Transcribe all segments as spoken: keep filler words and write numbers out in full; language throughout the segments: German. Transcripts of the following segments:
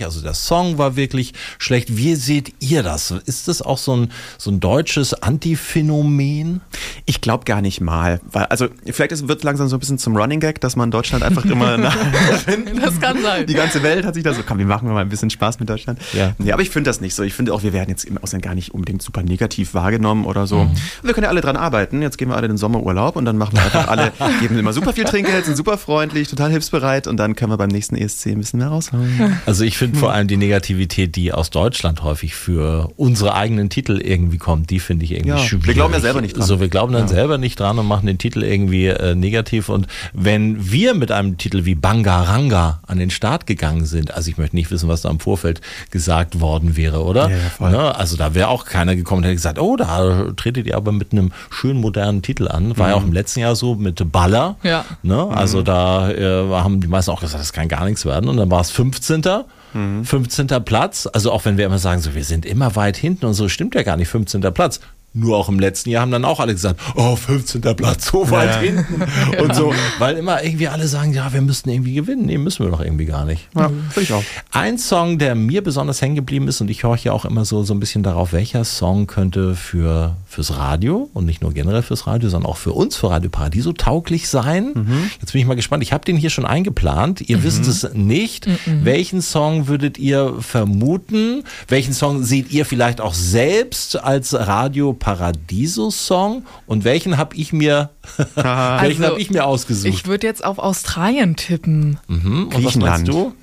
nicht. Also der Song war wirklich schlecht. Wie seht ihr das? Ist das auch so ein, so ein deutsches Antiphänomen? Ich glaube gar nicht mal. Weil, also vielleicht wird es langsam so ein bisschen zum Running Gag, dass man Deutschland einfach immer nach Das kann sein. Die ganze Welt hat sich da so, komm, wir machen mal ein bisschen Spaß mit Deutschland. Ja. Nee, aber ich finde das nicht so. Ich finde auch, wir werden jetzt im Ausland gar nicht unbedingt super negativ wahrgenommen oder so. Mhm. Wir können ja alle dran arbeiten. Jetzt gehen wir alle in den Sommerurlaub und dann machen wir einfach alle, geben immer super viel Trinkgeld, sind super freundlich, total hilfsbereit und dann können wir beim nächsten E S C ein bisschen mehr raushauen. Also ich finde vor allem die Negativität, die aus Deutschland häufig für unsere eigenen Titel irgendwie kommt, die finde ich irgendwie Ja, schwierig. wir glauben ja selber nicht dran. So, wir glauben dann Ja. selber nicht dran und machen den Titel irgendwie äh, negativ. Und wenn wir mit einem Titel wie Bangaranga an den Start gegangen sind, also ich möchte nicht wissen, was da im Vorfeld gesagt worden wäre, oder? Ja, ja, voll. Ne? Also da wäre auch keiner gekommen und hätte gesagt, oh, da tretet ihr aber mit einem schönen modernen Titel an. War mhm. ja auch im letzten Jahr so mit Baller. Ja. Ne? Also mhm. da äh, haben die meisten auch gesagt, das kann gar nichts werden. Und dann war es fünfzehnter Mhm. fünfzehnter Platz. Also auch wenn wir immer sagen, so wir sind immer weit hinten und so, stimmt ja gar nicht, fünfzehnter Platz. Nur auch im letzten Jahr haben dann auch alle gesagt, oh, fünfzehnter Platz, so weit ja. hinten und so, weil immer irgendwie alle sagen, ja, wir müssten irgendwie gewinnen. Nee, müssen wir doch irgendwie gar nicht. Ja, finde ich auch. Ein Song, der mir besonders hängen geblieben ist und ich horche ja auch immer so, so ein bisschen darauf, welcher Song könnte für fürs Radio und nicht nur generell fürs Radio, sondern auch für uns, für Radio Paradiso tauglich sein. Mhm. Jetzt bin ich mal gespannt. Ich habe den hier schon eingeplant. Ihr mhm. wisst es nicht. Mhm. Welchen Song würdet ihr vermuten? Welchen Song seht ihr vielleicht auch selbst als Radio Paradiso-Song? Und welchen habe ich mir, welchen Also, habe ich mir ausgesucht? Ich würde jetzt auf Australien tippen. Mhm. Und Griechenland. was meinst du?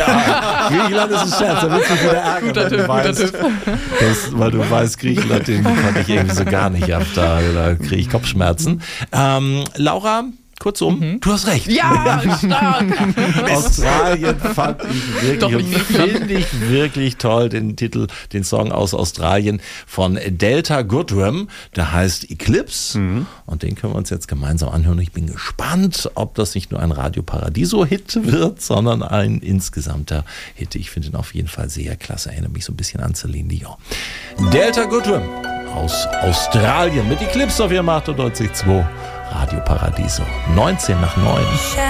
Ja, Griechenland ist ein Scherz, da willst du mich wieder ärgern. Guter weil Tipp, du guter weißt, Tipp. Das, weil du weißt, Griechenland, den konnte ich irgendwie so gar nicht ab. Da, da kriege ich Kopfschmerzen. Ähm, Laura, kurzum, mhm. du hast recht. Ja, stark. Australien fand ich wirklich Doch, und ich finde ich wirklich toll, den Titel, den Song aus Australien von Delta Goodrem, der heißt Eclipse mhm. und den können wir uns jetzt gemeinsam anhören. Ich bin gespannt, ob das nicht nur ein Radio Paradiso-Hit wird, sondern ein insgesamter Hit. Ich finde ihn auf jeden Fall sehr klasse, erinnert mich so ein bisschen an Celine Dion. Delta Goodrem aus Australien mit Eclipse auf ihrem achtundneunzig Komma zwei Radio Paradiso. neunzehn nach neun.